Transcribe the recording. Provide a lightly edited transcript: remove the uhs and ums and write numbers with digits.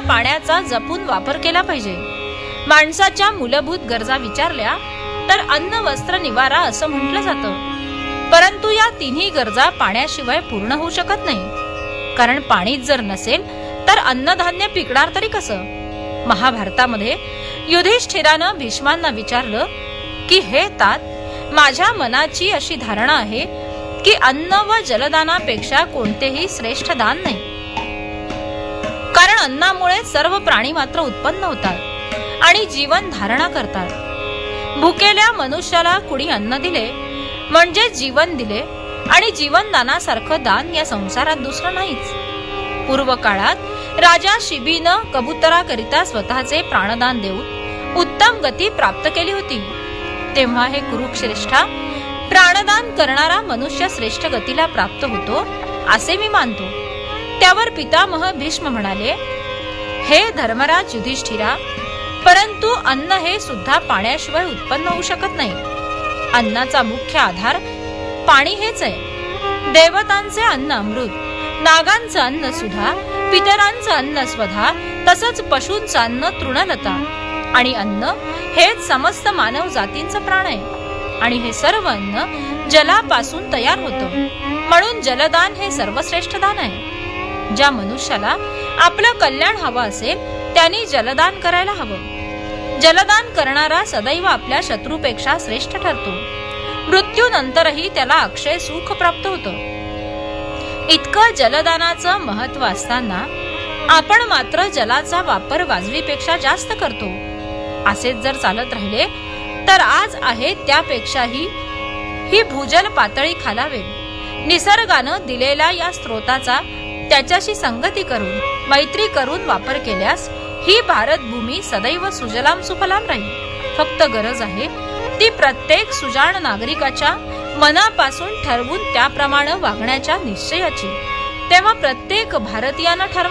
पाण्याचा जपून वापर केला पाहिजे. माणसाच्या मूलभूत गरजा विचारल्या तर अन्न, वस्त्र, निवारा असं म्हटलं जातं. परंतु या तिन्ही गरजा पाण्याशिवाय पूर्ण होऊ शकत नाही. कारण पाणीच जर नसेल तर अन्नधान्य पिकणार तरी कसं? महाभारतामध्ये युधिष्ठिरानं भीष्मांना विचारलं की हे तात, माझ्या मनाची अशी धारणा आहे की अन्न व जलदानापेक्षा कोणतेही श्रेष्ठ दान नाही. कारण अन्नामुळे सर्व प्राणी मात्र उत्पन्न होतात आणि जीवन धारणा करतात. भुकेल्या मनुष्याला कुणी अन्न दिले म्हणजे जीवन दिले आणि जीवनदानासारखं दान या संसारात दुसरं नाहीच. पूर्व काळात राजा शिबीनं कबुतराकरिता स्वतःचे प्राणदान देऊन उत्तम गती प्राप्त केली होती. तेव्हा हे कुरुश्रेष्ठा, प्राणदान करणारा मनुष्य श्रेष्ठ गतीला प्राप्त होतो असे मी मानतो. त्यावर पितामह भीष्म म्हणाले, हे धर्मराज युधिष्ठिरा, परंतु अन्न हे सुद्धा पाण्याशिवाय उत्पन्न होऊ शकत नाही. अन्नाचा मुख्य आधार पाणी हेच आहे. देवतांचे अन्न अमृत, नागांचं अन्न सुधा, पितरांचं अन्न स्वधा, तसंच पशूंचं अन्न तृणलता आणि अन्न हेच समस्त मानव जातींचं प्राण आहे. आणि हे सर्व अन्न जलापासून तयार होतं. म्हणून जलदान हे सर्वश्रेष्ठ दान आहे. ज्या मनुष्याला आपलं कल्याण हवं असेल त्यांनी जलदान करायला हवं. जलदान करणारा सदैव आपल्या शत्रूपेक्षा श्रेष्ठ ठरतो. मृत्यूनंतरही त्याला अक्षय सुख प्राप्त होतं. इतकं जलदानाचं महत्व असताना आपण मात्र जलाचा वापर वाजवीपेक्षा जास्त करतो. असेच जर चालत राहिले तर आज आहे त्यापेक्षाही ही भूजल पातळी खालावेल. निसर्गानं दिलेला या स्रोताचा त्याच्याशी संगती करून, मैत्री करून वापर केल्यास ही भारत भूमी सदैव सुजलाम सुफलाम राहील. फक्त गरज आहे ती प्रत्येक सुजाण नागरिकाच्या मनापासून ठरवून त्याप्रमाणे वागण्याच्या निश्चयाची. तेव्हा प्रत्येक भारतीयानं ठरवा